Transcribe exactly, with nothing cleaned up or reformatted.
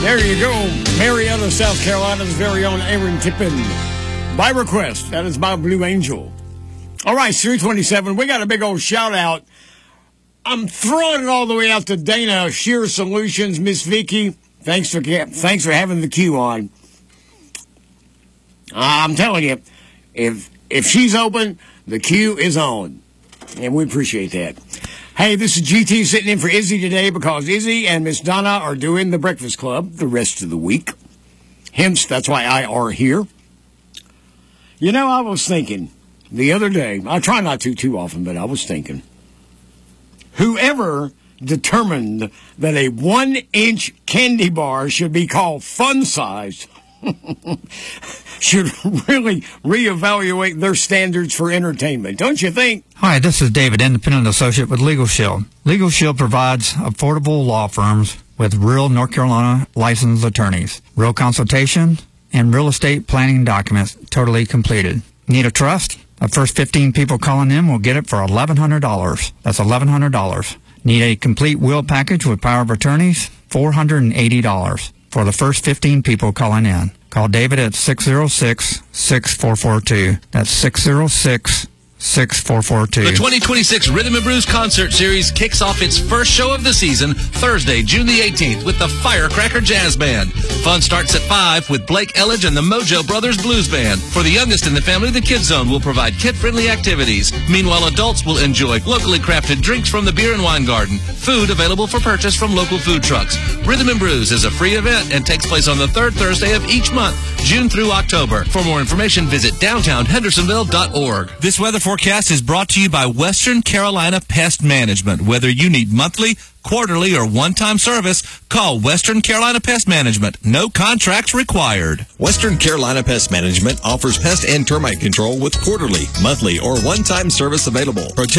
There you go. Marietta, South Carolina's very own Aaron Tippin. By request, that is my Blue Angel. All right, three twenty-seven. We got a big old shout out. I'm throwing it all the way out to Dana, Sheer Solutions, Miss Vicky. Thanks for thanks for having the queue on. I'm telling you, if if she's open, the queue is on, and we appreciate that. Hey, this is G T sitting in for Izzy today because Izzy and Miss Donna are doing the Breakfast Club the rest of the week. Hence, that's why I are here. You know, I was thinking the other day, I try not to too often, but I was thinking, whoever determined that a one-inch candy bar should be called fun-sized should really reevaluate their standards for entertainment, don't you think? Hi, this is David, independent associate with Legal Shield. Legal Shield provides affordable law firms with real North Carolina licensed attorneys, real consultation, and real estate planning documents totally completed. Need a trust? The first fifteen people calling in will get it for eleven hundred dollars. That's eleven hundred dollars. Need a complete will package with power of attorneys? four hundred eighty dollars. For the first fifteen people calling in. Call David at six oh six, six four four two. That's six oh six, six four four two. The twenty twenty-six Rhythm and Blues Concert Series kicks off its first show of the season Thursday, June the eighteenth with the Firecracker Jazz Band. Fun starts at five with Blake Elledge and the Mojo Brothers Blues Band. For the youngest in the family, the Kids Zone will provide kid-friendly activities. Meanwhile, adults will enjoy locally crafted drinks from the Beer and Wine Garden. Food available for purchase from local food trucks. Rhythm and Brews is a free event and takes place on the third Thursday of each month, June through October. For more information, visit downtown hendersonville dot org. This weather forecast is brought to you by Western Carolina Pest Management. Whether you need monthly, quarterly, or one-time service, call Western Carolina Pest Management. No contracts required. Western Carolina Pest Management offers pest and termite control with quarterly, monthly, or one-time service available. Protect